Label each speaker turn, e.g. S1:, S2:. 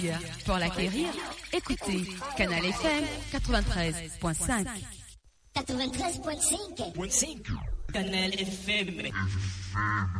S1: choisir. Pour l'acquérir, écoutez Canal FM 93.5.
S2: 93.5. Canal FM.